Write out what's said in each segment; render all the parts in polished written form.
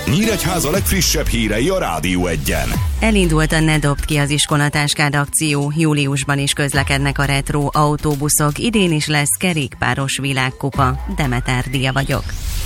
Nyíregyháza legfrissebb hírei a Rádió Egyen. Elindult a Ne dobd ki az iskolatáskád akció, júliusban is közlekednek a retro autóbuszok, idén is lesz kerékpáros világkupa. Demeter Dia vagyok.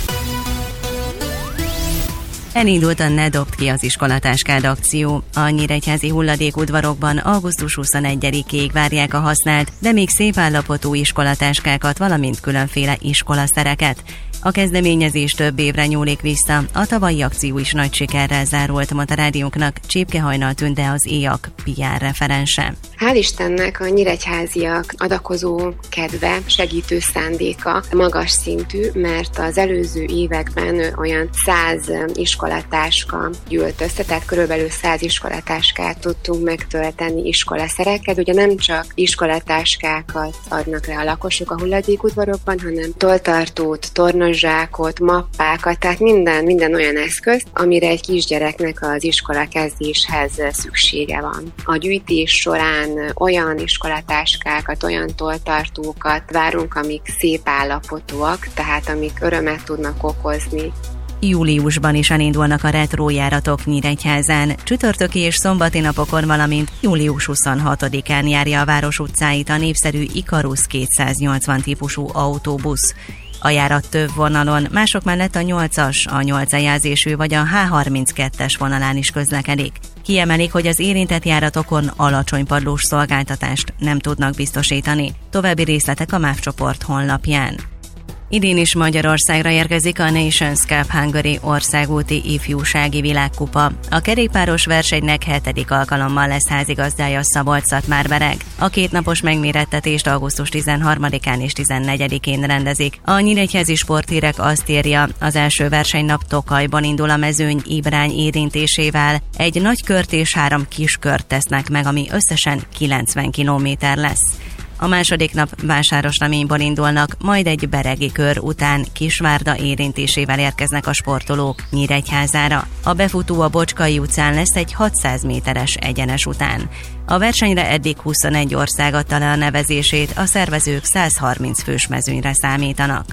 Elindult a Ne dobd ki az iskolatáskád akció. A nyíregyházi hulladékudvarokban augusztus 21-ig várják a használt, de még szép állapotú iskolatáskákat, valamint különféle iskolaszereket. A kezdeményezés több évre nyúlik vissza, a tavalyi akció is nagy sikerrel zárult, mondta rádiónknak Csépke Hajnal Tünde, az EAK PR referense. Hál' Istennek a nyíregyháziak adakozó kedve, segítő szándéka magas szintű, mert az előző években olyan 100 iskolatáska gyűlt össze, tehát körülbelül 100 iskolatáskát tudtunk megtölteni iskolaszerekkel. Ugye nem csak iskolatáskákat adnak le a lakosok a hulladékudvarokban, hanem tolltartót, tornazsákot, mappákat, tehát minden olyan eszközt, amire egy kisgyereknek az iskola kezdéshez szüksége van. A gyűjtés során olyan iskolatáskákat, olyan tolltartókat várunk, amik szép állapotúak, tehát amik örömet tudnak okozni. Júliusban is elindulnak a retrójáratok Nyíregyházán. Csütörtöki és szombati napokon, valamint július 26-án járja a város utcáit a népszerű Ikarus 280 típusú autóbusz. A járat több vonalon, mások mellett a 8-as, a 8 jelzésű vagy a H32-es vonalán is közlekedik. Kiemelik, hogy az érintett járatokon alacsony padlós szolgáltatást nem tudnak biztosítani. További részletek a MÁV csoport honlapján. Idén is Magyarországra érkezik a Nations Cup Hungary országúti ifjúsági világkupa. A kerékpáros versenynek 7. alkalommal lesz házigazdája Szabolcs-Szatmár-Bereg. A kétnapos megmérettetést augusztus 13-án és 14-én rendezik. A nyíregyházi sporthírek azt írja, az első versenynap Tokajban indul a mezőny Ibrány érintésével. Egy nagy kört és 3 kis kört tesznek meg, ami összesen 90 kilométer lesz. A második nap Vásárosnaményból indulnak, majd egy beregi kör után Kisvárda érintésével érkeznek a sportolók Nyíregyházára. A befutó a Bocskai utcán lesz egy 600 méteres egyenes után. A versenyre eddig 21 ország adta le a nevezését, a szervezők 130 fős mezőnyre számítanak.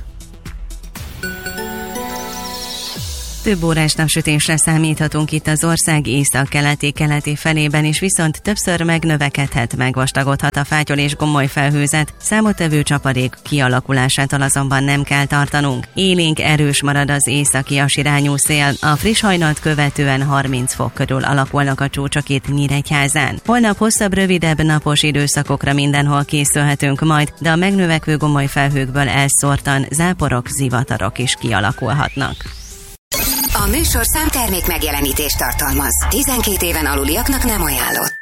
Több órás napsütésre számíthatunk itt az ország észak-keleti felében is, viszont többször megnövekedhet, megvastagodhat a fátyol és gomoly felhőzet, számottevő csapadék kialakulásától azonban nem kell tartanunk. Élénk erős marad az északi-as irányú szél, a friss hajnalt követően 30 fok körül alakulnak a csúcsok itt Nyíregyházán. Holnap hosszabb, rövidebb napos időszakokra mindenhol készülhetünk majd, de a megnövekvő gomoly felhőkből elszórtan záporok, zivatarok is kialakulhatnak. A műsorszám termék megjelenítést tartalmaz. 12 éven aluliaknak nem ajánlott.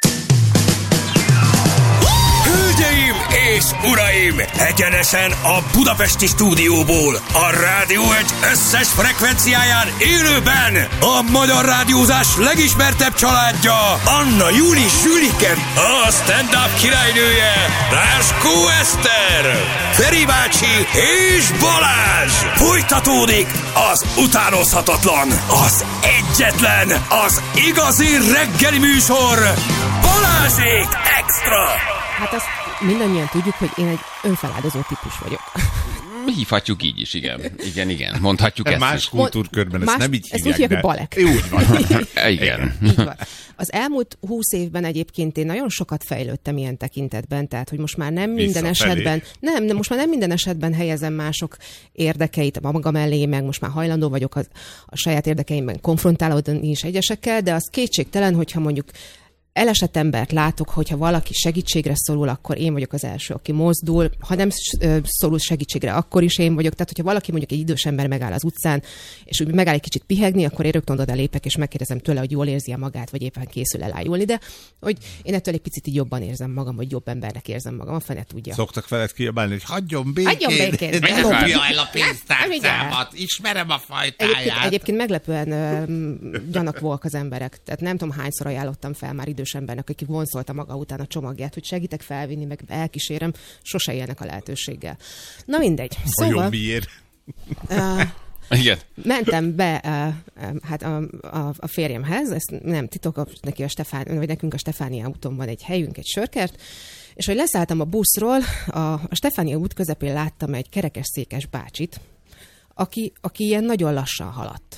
Hölgyeim és uraim! Egyenesen a budapesti stúdióból, a Rádió Egy összes frekvenciáján élőben a magyar rádiózás legismertebb családja, Anna Júli Zsülike, a stand-up királynője, Ráskó Eszter, Feri bácsi és Balázs! Folytatódik az utánozhatatlan, az egyetlen, az igazi reggeli műsor, Balázsék Extra! Hát azt mindannyian tudjuk, hogy én egy önfeláldozó típus vagyok. Hívhatjuk így is, igen. Igen. Mondhatjuk ezt más is. Kultúrkörben ezt nem így hívják. Ezt úgy hívják, hogy balek. Úgy van. Igen. Így van. Az elmúlt 20 évben egyébként én nagyon sokat fejlődtem ilyen tekintetben, tehát hogy most már nem minden esetben, most már nem minden esetben helyezem mások érdekeit a maga mellé, meg most már hajlandó vagyok a saját érdekeimben konfrontálódni is egyesekkel, de az kétségtelen, hogyha mondjuk elesett embert látok, hogyha valaki segítségre szorul, akkor én vagyok az első, aki mozdul. Ha nem szorul segítségre, akkor is én vagyok. Tehát, hogyha valaki mondjuk egy idős ember megáll az utcán, és úgy megáll egy kicsit pihegni, akkor én rögtön oda lépek, és megkérdezem tőle, hogy jól érzi magát, vagy éppen készül elájulni. De hogy én ettől egy picit így jobban érzem magam, vagy jobb embernek érzem magam, a fene tudja. Szoktak veled kiabálni, hogy hagyjon békén! Hagyjon békén! Dobja el a pénztárcámat! Ismerem a fajtáját! Egyébként meglepően gyanakvóak az emberek. Tehát nem tudom, hányszor ajánlottam fel már idős embernek, aki vonzolta maga után a csomagját, hogy segítek felvinni, meg elkísérem, sose élnek a lehetőséggel. Na mindegy. Szóval... miért? Igen. Mentem be hát a férjemhez, ezt nem titok, neki vagy nekünk a Stefánia úton van egy helyünk, egy sörkert, és hogy leszálltam a buszról, a Stefánia út közepén láttam egy kerekesszékes bácsit, aki ilyen nagyon lassan haladt.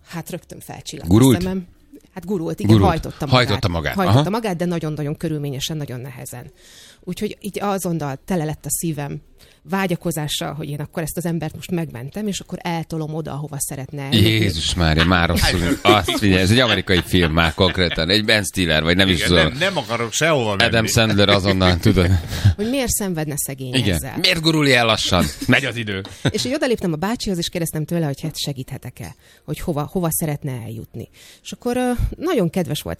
Hát rögtön felcsillant a szemem. Hát gurult, igen, hajtotta magát, de nagyon-nagyon körülményesen, nagyon nehezen. Úgyhogy így azonnal tele lett a szívem vágyakozással, hogy én akkor ezt az embert most megmentem, és akkor eltolom oda, ahova szeretne. Jézus Mária, már rosszul. Azt figyelj, ez egy amerikai film már konkrétan, egy Ben Stiller, vagy nem is tudom. Nem akarok sehova menni. Adam Sandler azonnal, tudod. Hogy miért szenvedne szegény ezzel? Miért gurulj el lassan? Megy az idő. És így odaléptem a bácsihoz, és kérdeztem tőle, hogy hát segíthetek-e, hogy hova szeretne eljutni. És akkor nagyon kedves volt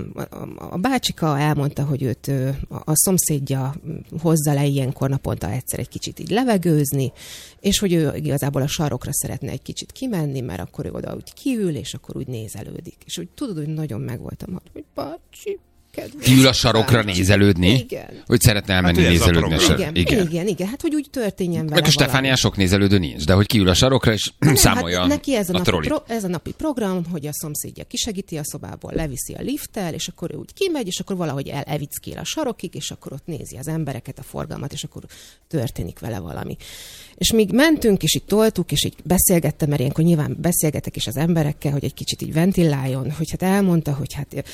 a bácsika, elmondta, hogy őt a szomszédja hozza le ilyenkor naponta egyszer egy kicsit így levegőzni, és hogy ő igazából a sarokra szeretne egy kicsit kimenni, mert akkor ő oda úgy kiül, és akkor úgy nézelődik. És úgy tudod, hogy nagyon megvoltam, hogy bácsi, kedves. Kiül a sarokra nézelődni? Igen. Hogy szeretne elmenni nézelődni. Igen. Hát, hogy úgy történjen vele. Meg a Stefánián sok nézelődő nincs, de hogy kiül a sarokra, és számolja hát neki ez a napi program, hogy a szomszédja kisegíti a szobából, leviszi a lifttel, és akkor ő úgy kimegy, és akkor valahogy elevickél a sarokig, és akkor ott nézi az embereket, a forgalmat, és akkor történik vele valami. És míg mentünk, és így toltuk, és így beszélgettem, mert ilyenkor nyilván beszélgetek is az emberekkel, hogy egy kicsit így ventiláljon, hogy hát elmondta, hogy hát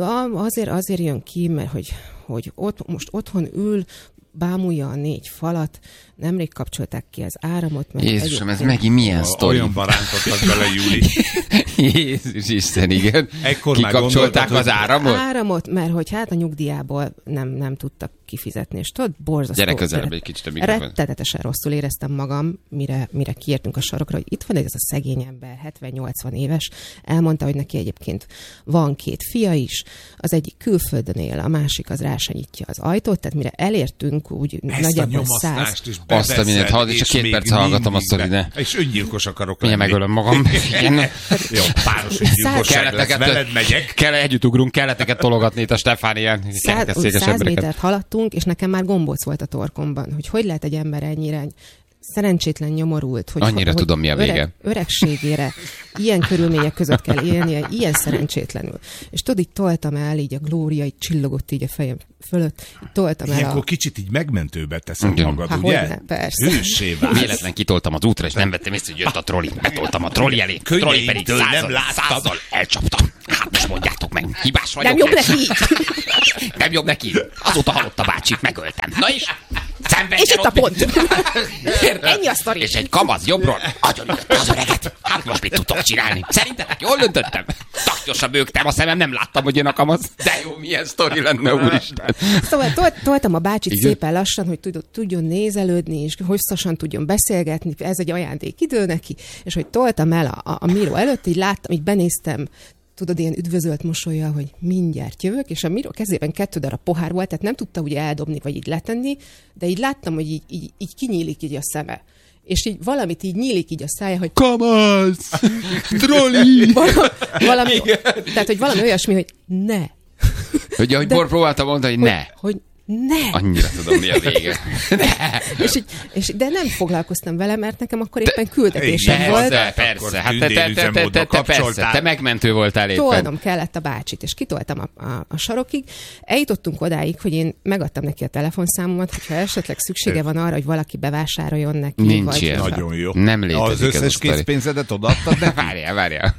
azért jön ki, mert hogy most otthon ül, bámulja a 4 falat, nemrég kapcsolták ki az áramot. Mert Jézusom, ez megint milyen sztori? Olyan barántottak bele, Júli. Jézus Isten, igen. Kikapcsolták az áramot? Áramot, mert hogy hát a nyugdíjából nem tudtak kifizetni, és tudod, borzasztó. Gyere közelebb egy kicsit a mikrofon. Rettenetesen rosszul éreztem magam, mire kiértünk a sarokra, hogy itt van ez a szegény ember, 70-80 éves, elmondta, hogy neki egyébként van 2 fia is, az egyik külföldön él, a másik az rásanyítja az ajtót, tehát mire elértünk, úgy nagyjából 100. Azt a mindent, és a 2 perc hallgatom azt, hogy ne. És öngyilkos akarok lenni. Milyen megölöm magam. Jó, páros öngyilkosság lesz, veled megyek. Együtt ugrunk, kelleteket tologatni itt a Stefánián. 100 métert haladtunk, és nekem már gombóc volt a torkomban, hogy lehet egy ember ennyire szerencsétlen nyomorult, hogy tudom, mi a vége. Öregségére ilyen körülmények között kell élnie, ilyen szerencsétlenül. És tudod, így toltam el, így a glória így csillogott így a fejem fölött, toltam el ilyenkor kicsit így megmentőbe teszem magad, ugye? Hogyne, persze. Hőssé válsz. Véletlen kitoltam az útra, és nem vettem észre, hogy jött a troli. Betoltam a troli elé. Troli pedig nem láttad. Elcsaptam. Hát most mondjátok meg, hibás vagyok. Nem jobb neki így. Nem jobb neki. Azóta halott a bácsit, megöltem. Na és? És itt a pont. Ennyi a sztori. És egy kamasz jobbról agyonütötte az öreget. Hát most mit tudok csinálni? Szerintetek jól döntöttem? Taktyosan bőgtem a szemem, nem láttam, hogy jön a kamasz. De jó, milyen sztori lenne, úristen. Szóval toltam a bácsit szépen lassan, hogy tudjon nézelődni, és hosszasan tudjon beszélgetni. Ez egy ajándékidő neki. És hogy toltam el a Miro előtt, így láttam, így benéztem, tudod, ilyen üdvözölt mosollyal, hogy mindjárt jövök, és a Miro kezében 2 darab pohár volt, tehát nem tudta ugye eldobni, vagy így letenni, de így láttam, hogy így kinyílik így a szeme. És így valamit így nyílik így a szája, hogy kamasz! Troli! valami, tehát, hogy valami olyasmi, hogy ne. Hogy ahogy próbáltam mondani, hogy ne. Hogy ne. Annyira tudom, mi a vége. De nem foglalkoztam vele, mert nekem akkor éppen küldetésem volt. Persze, hát te megmentő voltál éppen. Tolnom kellett a bácsit, és kitoltam a sarokig. Eljutottunk odáig, hogy én megadtam neki a telefonszámomat, hogyha esetleg szüksége van arra, hogy valaki bevásároljon neki. Nincs ilyen. Nagyon jó. Nem létezik. Az összes készpénzedet odaadtad neki? Várjál.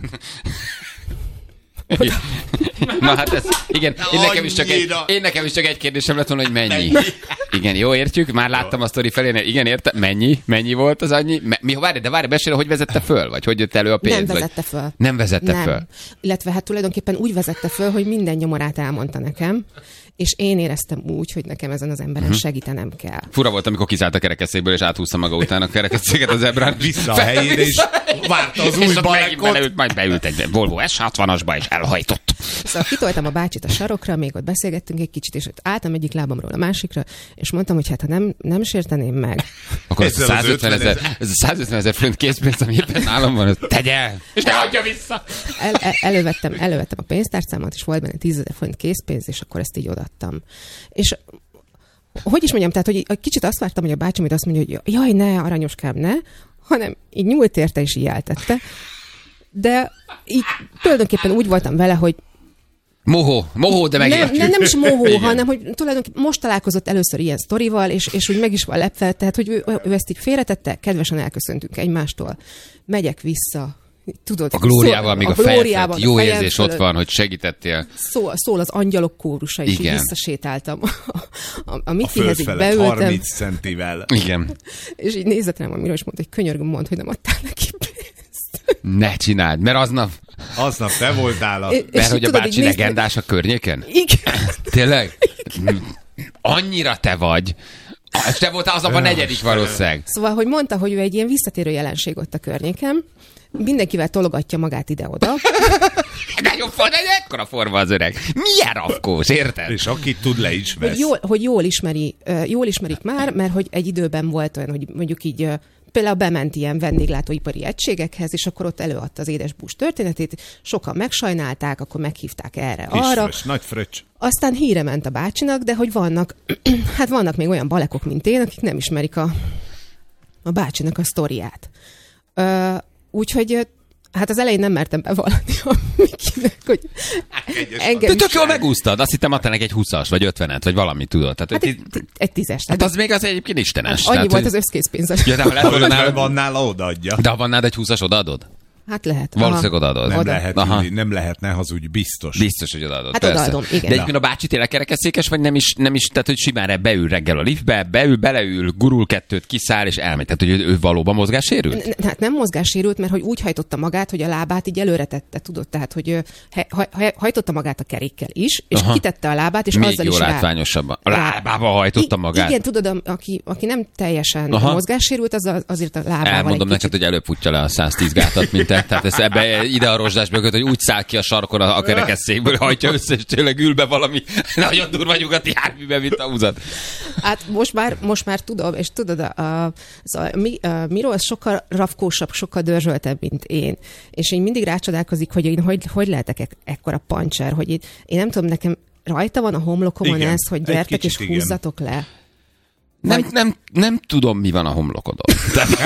Na hát ez, igen, én nekem is csak egy kérdésem lett volna, hogy mennyi. Igen, jó, értjük, már láttam a sztori felé, igen, értem, mennyi volt az annyi? Várj, mesélj, hogy vezette föl, vagy hogy jött elő a pénz? Nem vezette föl. Illetve hát tulajdonképpen úgy vezette föl, hogy minden nyomorát elmondta nekem, és én éreztem úgy, hogy nekem ezen az emberen segítenem kell. Fura volt, amikor kiszállt a kerekesszékből, és áthúzta maga után a kerekesszéket az zebrán. Vissza a helyére, és várta az új balekot. Majd beült egy Volvo S60-asba, és elhajtott. Szóval kitoltam a bácsit a sarokra, még ott beszélgettünk egy kicsit, és ott álltam egyik lábamról a másikra, és mondtam, hogy hát ha nem sérteném meg. Akkor ez 150 000 forint készpénz, ami éppen nálam van, tegye el, és ne adja vissza. Elővettem a pénztárcámat, és volt benne 10 000 forint készpénz, és akkor ezt így odaadtam. És hogy is mondjam, tehát, hogy egy kicsit azt vártam, hogy a bácsi azt mondja, hogy jaj, ne, aranyoskám, ne, hanem így nyúlt érte, és így eltette. De így tulajdonképpen úgy voltam vele, hogy Mohó, de megértjük. Nem is mohó, hanem hogy tulajdonképpen most találkozott először ilyen sztorival, és úgy meg is van lepve, tehát hogy ő ezt így félretette, kedvesen elköszöntünk egymástól. Megyek vissza, tudod, a glóriával még a fejed. Jó érzés ott van, hogy segítettél. Szól az angyalok kórusa, és visszasétáltam. A Mikihez így beültem. 30 centivel. Igen. És így nézett rám a Miro, és mondta, hogy könyörgöm, mondd, hogy nem adtál neki pénzt. Ne csináld, mert aznap te voltál mert hogy a bácsi legendás a környéken? Igen. Tényleg? Annyira te vagy. És te voltál aznap a 4. valószínűleg. Szóval, hogy mondta, hogy ő egy ilyen visszatérő jelenség ott a környéken, mindenkivel tologatja magát ide-oda. Nagyon fontos, ekkora forma az öreg. Milyen rafkós, érted? És akit tud, le is vesz. Hogy jól ismerik már, mert hogy egy időben volt olyan, hogy mondjuk így például bement ilyen vendéglátóipari egységekhez, és akkor ott előadta az édesbús történetét, sokan megsajnálták, akkor meghívták erre, arra. Nagy fröccs. Aztán híre ment a bácsinak, de hogy vannak még olyan balekok, mint én, akik nem ismerik a bácsinak a sztoriát. Úgyhogy hát az elején nem mertem bevallani a Mikinek, hogy engem tök jól megúsztad. Azt hittem adta neki egy 20-as, vagy 50-et, vagy valamit tudod. Tehát, hát egy 10-es. Hát az még az egyébként istenes. Annyi volt az összkészpénz. Ja, de van nála, odaadja. De ha van nálad egy 20-as, odaadod? Hát lehet. Valószínűleg odaadod. Nem lehetne hazudni, biztos. Biztos, hogy odaadod. Hát odaadom, igen. De egyébként a bácsi tényleg kerekesszékes, vagy nem is, tehát hogy simán beül reggel a liftbe, beleül, gurul 2-t, kiszáll és elmegy. Tehát, hogy ő valóban mozgássérült? Hát nem mozgássérült, mert hogy úgy hajtotta magát, hogy a lábát így előre tette, tudod, tehát, hogy hajtotta magát a kerékkel is, és kitette a lábát, és még azzal is látványosabban. A lábába hajtotta magát? Igen, tudod, aki nem teljesen mozgássérült, az azért a lábával. Elmondom neked, hogy előbb futja le a 110 gátat, mint te. Tehát ez ebbe ide a rozsdás mögött, hogy úgy száll ki a sarkon a kerekesszékből, hajtja össze, és tényleg ül be valami nagyon durva nyugati járműbe, mint a húzat. Hát most már tudom, és tudod, a Miro az sokkal rafkósabb, sokkal dörzsöltebb, mint én. És én mindig rácsodálkozik, hogy én hogy lehetek ekkora pancser, hogy én nem tudom, nekem rajta van a homlokomon ez, hogy gyertek és húzzatok le. Nem tudom, mi van a homlokodon.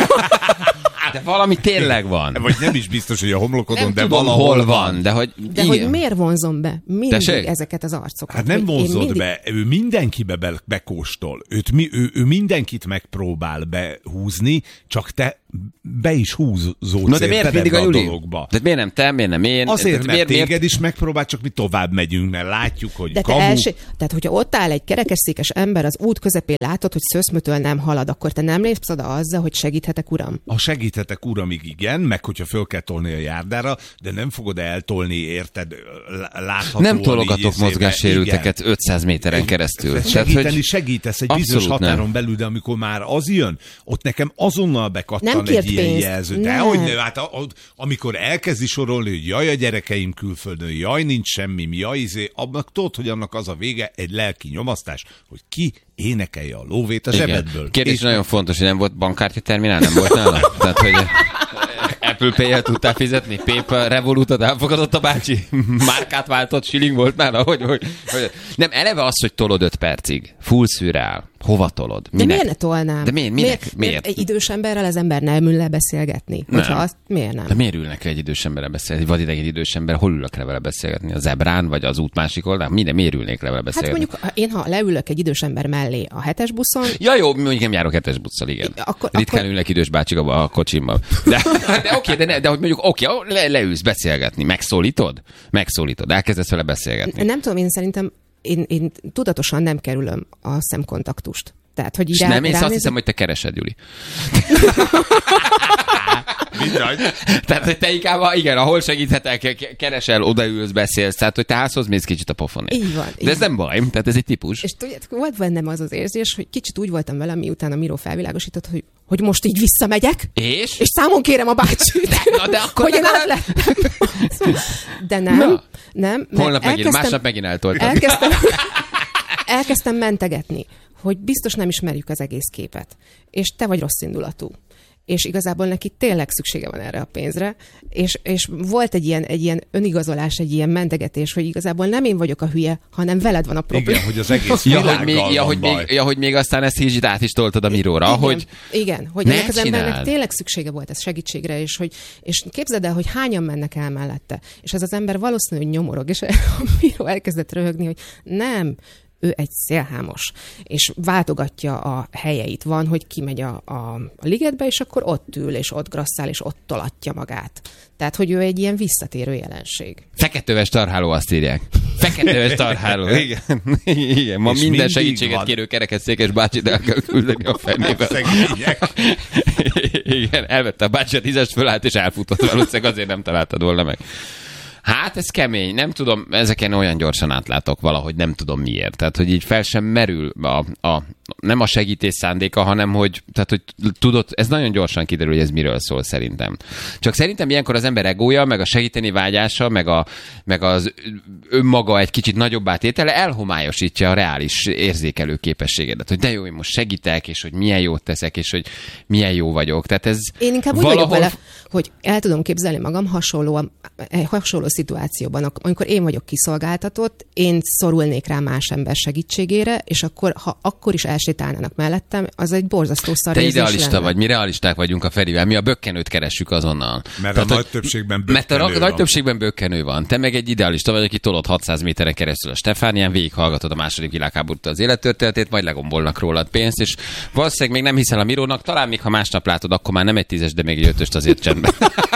De valami tényleg van. Vagy nem is biztos, hogy a homlokodon, nem de tudom, valahol van. De hogy miért vonzom be mindig ezeket az arcokat? Hát nem vonzod be, ő mindenkibe bekóstol. Ő mindenkit megpróbál behúzni, csak te be is húzódsz érted a dologba. De miért nem te, miért nem én? Azért, mert téged is megpróbál, csak mi tovább megyünk, mert látjuk, hogy de kamu. Tehát, hogyha ott áll egy kerekesszékes ember az út közepén, látod, hogy szőszmötől nem halad, akkor te nem lépsz oda azzal, hogy segíthetek, uram? Ha segíthetek, uram, igen, meg hogyha föl kell tolni a járdára, de nem fogod eltolni, érted, láthatóan. Nem tologatok mozgássérülteket 500 méteren keresztül. Segítesz egy bizonyos határon belül, de amikor már az jön, ott nekem azonnal bekattan egy ilyen jelző. De hát amikor elkezdi sorolni, hogy jaj a gyerekeim külföldön, jaj nincs semmi, jaj abnak tudod, hogy annak az a vége egy lelki nyomasztás, hogy ki énekelje a lóvét a zsebedből. Kérdés nagyon fontos, hogy nem volt bankkártya terminál, nem volt nála? Tehát, hogy Apple Pay-jel tudtál fizetni? PayPal, Revolutot elfogadott a bácsi? Márkát váltott, shilling volt nála? Hogy? Nem, eleve az, hogy tolod 5 percig. Full szürreál. Hova tolod? Minek? De miért ne tolnám? De miért? Egy idős emberrel az ember nem ül le beszélgetni. Miért nem? De miért ülnek egy idős emberrel beszélgetni? Vagy ideg egy idős ember, hol ülök le vele beszélgetni? A zebrán, vagy az út másik oldalán? Miért ülnék le vele beszélgetni? Hát mondjuk, én ha leülök egy idős ember mellé a 7-es buszon... Ja jó, mondjuk nem járok 7-es busszal, igen. Ritkán ülnek idős bácsik a kocsimmal. De oké, de hogy mondjuk leülsz beszélgetni. Megszólítod? Elkezdesz vele beszélgetni. Nem tudom, én szerintem én tudatosan nem kerülöm a szemkontaktust. Tehát, hogy így nem, én azt hiszem, hogy te keresed, Juli. Tehát, hogy te inkább, igen, ahol segíthetek, keresel, odaülsz, beszélsz, tehát, hogy te házhoz mész kicsit a pofonért. Így van. De ez nem baj, tehát ez egy típus. És tudjátok, volt bennem az érzés, hogy kicsit úgy voltam vele, miután a Miro felvilágosított, hogy most így visszamegyek, és számon kérem a bácsit, de akkor hogy én átlettem. De nem. Holnap megint, másnap megint eltoltam. Elkezdtem mentegetni, hogy biztos nem ismerjük az egész képet, és te vagy rossz indulatú. És igazából neki tényleg szüksége van erre a pénzre, és volt egy ilyen önigazolás, egy ilyen mentegetés, hogy igazából nem én vagyok a hülye, hanem veled van a probléma. Igen, hogy az egész világgal van baj. Hogy még aztán ezt így át is toltad a Miróra, igen, hogy ennek az embernek tényleg szüksége volt ez segítségre, és képzeld el, hogy hányan mennek el mellette. És ez az ember valószínűleg nyomorog, és a Miró elkezdett röhögni, hogy nem, ő egy szélhámos, és váltogatja a helyeit. Van, hogy kimegy a ligetbe, és akkor ott ül, és ott grasszál, és ott tolatja magát. Tehát, hogy ő egy ilyen visszatérő jelenség. Feketőves tarháló, azt írják. Feketőves tarháló, igen. Igen. Ma és minden segítséget kérő kerekesszékes bácsit el kell küldeni a fenébe. Igen, elvette a bácsi a 10-est, fölállt és elfutott. Valószínűleg azért nem találtad volna meg. Hát ez kemény, nem tudom, ezeken olyan gyorsan átlátok valahogy, nem tudom miért. Tehát, hogy így fel sem merül nem a segítés szándéka, hanem hogy tudod, ez nagyon gyorsan kiderül, hogy ez miről szól szerintem. Csak szerintem ilyenkor az ember egója, meg a segíteni vágyása, meg az önmaga egy kicsit nagyobb átétele elhomályosítja a reális érzékelő képességedet, hogy de jó, én most segítek, és hogy milyen jót teszek, és hogy milyen jó vagyok. Tehát ez én inkább úgy vagyok vele, hogy el tudom képzelni magam hasonló szituációban, amikor én vagyok kiszolgáltatott, én szorulnék rá más ember segítségére, és akkor, ha akkor is elsétálnának mellettem, az egy borzasztó szar érzés lenne. Te idealista vagy, mi realisták vagyunk a Ferivel, mi a bökkenőt keressük azonnal. Mert a nagy többségben bökkenő van. Mert a nagy többségben bökkenő van. Te meg egy idealista vagy, aki tolod 600 méteren keresztül a Stefánián, végighallgatod a II. Világháborút az élettörténetét, majd legombolnak rólad pénzt, és valószínűleg még nem hiszel a Mirónak, talán még ha másnap látod, akkor már nem egy 10-es, de még egy 5-öst azért csendben.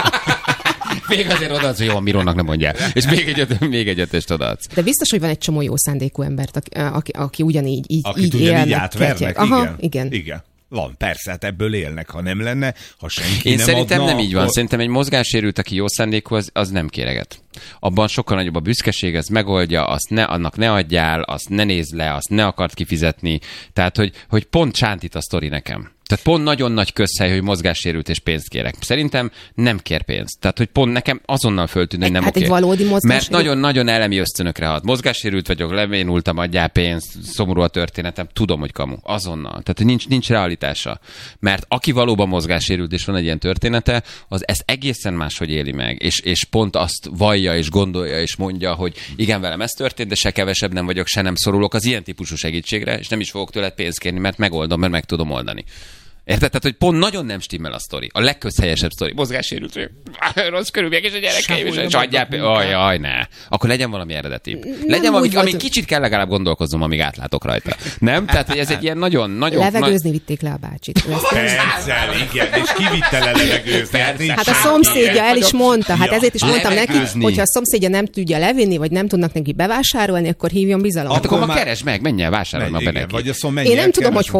Még azért odaadsz, hogy jó, a Mirónak nem mondjál. És még egy ötöst odaadsz. De biztos, hogy van egy csomó jó szándékú embert, aki ugyanígy így ugyanígy átvernek. Aha, igen. Van, persze, hát ebből élnek, ha nem lenne, ha senki én nem szerintem adna, nem így van. Szerintem egy mozgássérült, aki jó szándékú, az nem kéreget. Abban sokkal nagyobb a büszkeség, ez megoldja, annak ne adjál, azt ne nézd le, azt ne akart kifizetni. Tehát, hogy pont sántít a sztori nekem. Tehát pont nagyon nagy közhely, hogy mozgássérült és pénzt kérek. Szerintem nem kér pénzt. Tehát, hogy pont nekem azonnal föltűnne, hogy nem oké. Egy valódi mert nagyon-nagyon elemi ösztönökre hat. Mozgássérült vagyok, levénultam, adjál pénzt, szomorú a történetem, tudom, hogy kamu. Azonnal. Tehát nincs realitása. Mert aki valóban mozgássérült és van egy ilyen története, az ezt egészen máshogy éli meg. És pont azt vallja és gondolja és mondja, hogy igen, velem ez történt, de se kevesebb nem vagyok, se nem szorulok az ilyen típusú segítségre, és nem is fogok tőled pénzt kérni, mert megoldom, mert meg tudom oldani. Érted? Tehát, hogy pont nagyon nem stimmel a sztori. A legközhelyesebb sztori. Mozgássérült, rossz körülmények, és a gyerekeim, és adjál jaj, ne. Akkor legyen valami eredeti. Legyen valami, ami kicsit kell legalább gondolkoznom, amíg átlátok rajta. Nem? Tehát, hogy ez egy ilyen nagyon... Levegőzni vitték le a bácsit. Persze, igen, és ki vitte le levegőzni? Hát a szomszédja el is mondta, hát ezért is mondtam neki, hogyha a szomszédja nem tudja levinni, vagy nem tudnak neki bevásárolni, akkor hívjon bizalomba. Hát akkor ma keresd meg, menj el, vásárolj ma be neki. Én nem tudom, hogy